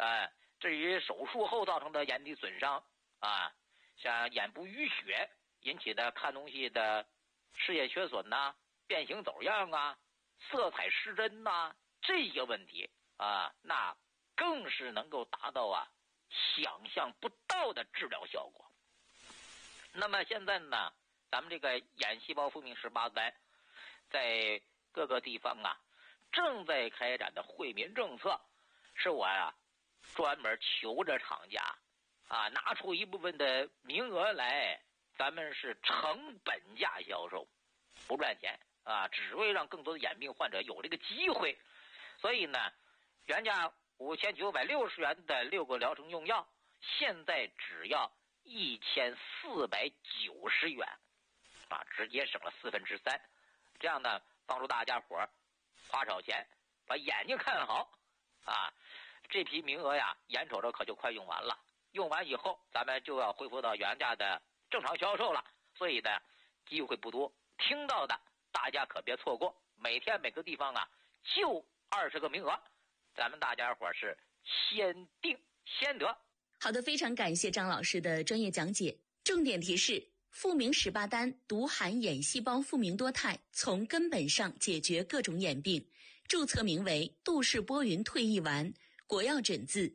至于手术后造成的眼底损伤像眼部淤血引起的看东西的视野缺损变形走样色彩失真这些问题那更是能够达到想象不到的治疗效果。那么现在呢，咱们这个眼细胞复明18单在各个地方正在开展的惠民政策，是我专门求着厂家拿出一部分的名额来，咱们是成本价销售，不赚钱只为让更多的眼病患者有这个机会。所以呢，原价5960元的6个疗程用药，现在只要1490元直接省了3/4，这样呢，帮助大家伙花少钱把眼睛看好这批名额眼瞅着可就快用完了，用完以后咱们就要恢复到原价的正常销售了，所以呢机会不多，听到的大家可别错过，每天每个地方就20个名额，咱们大家伙是先定先得。 好的，非常感谢张老师的专业讲解。重点提示：复明18单独含眼细胞复明多肽，从根本上解决各种眼病。注册名为杜氏波云退役丸，国药诊字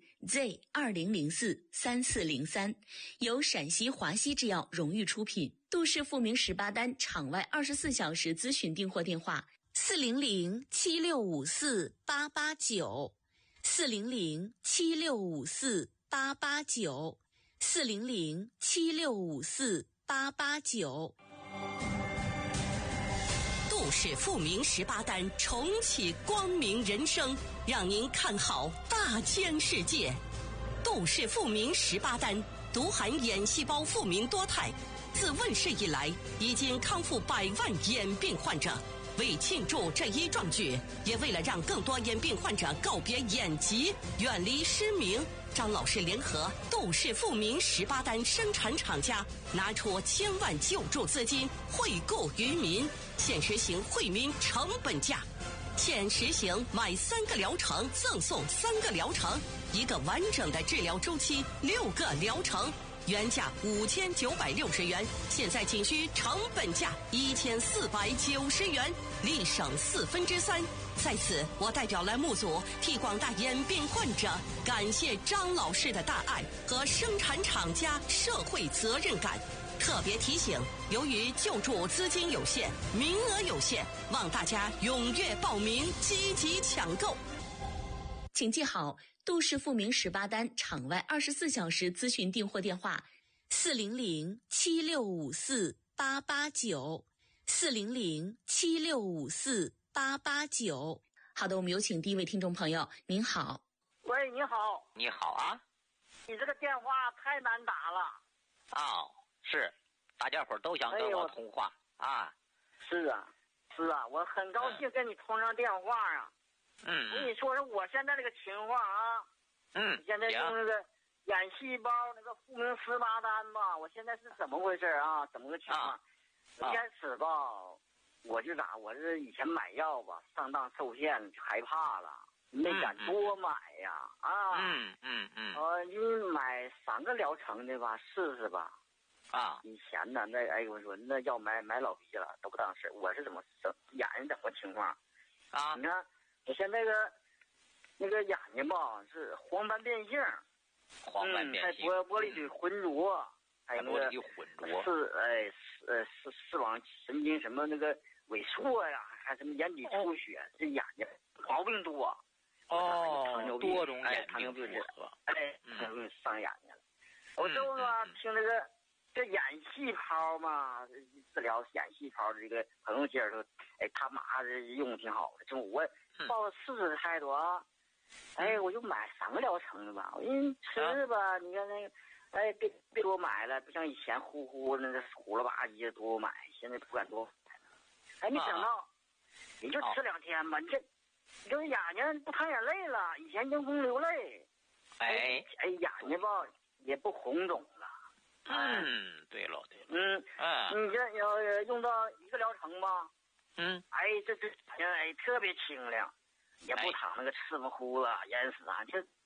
Z20043403，由陕西华西制药荣誉出品。杜氏复明18单场外24小时咨询订货电话40076548894 40076548894 40076548894。 杜氏复明18单重启光明人生，让您看好大千世界。杜氏复明18单独含眼细胞复明多肽，自问世以来已经康复100万眼病患者。为庆祝这一壮举，也为了让更多眼病患者告别眼疾，远离失明，张老师联合杜氏复明18单生产厂家，拿出千万救助资金惠顾于民，现实行惠民成本价。现实行买3个疗程赠送3个疗程，1个完整的治疗周期，6个疗程。原价5960元，现在仅需成本价1490元，立省3/4。在此，我代表栏目组替广大眼病患者感谢张老师的大爱和生产厂家社会责任感。特别提醒，由于救助资金有限，名额有限，望大家踊跃报名，积极抢购。 请记好杜氏复明18单场外24小时咨询订货电话40076548894 40076548894。好的，我们有请第一位听众朋友。您好。 喂，你好。 你好啊。 你这个电话太难打了。 是，大家伙都想跟我通话是啊，我很高兴跟你通上电话我跟你说说我现在这个情况现在用那个眼细胞那个复明18单吧，我现在是怎么回事怎么个情况？一开始吧，我是以前买药吧，上当受骗，害怕了，没敢多买呀就买3个疗程的吧，试试吧。以前呢，我说那药买老逼了，都不当事。我是眼睛怎么情况你看我现在那个眼睛吧是黄斑变性，还玻璃体浑浊，还有那个视网神经什么那个萎缩呀，还什么眼底出血，这眼睛毛病多多种眼病复合， 伤眼睛了。我之后呢听这眼细胞嘛，治疗眼细胞的这个朋友介绍说，他妈的用挺好的，我报了40态度我就买3个疗程的吧，我吃吧，你看那个，别多买了，不像以前呼那个虎了吧唧的多买，现在不敢多买了。没想到，也就吃2天吧，你这眼睛不淌眼泪了，以前迎风流泪，眼睛吧也不红肿了。 对了， 你这要用到1个疗程吧，这特别清亮，也不淌那个赤乎乎了、眼屎这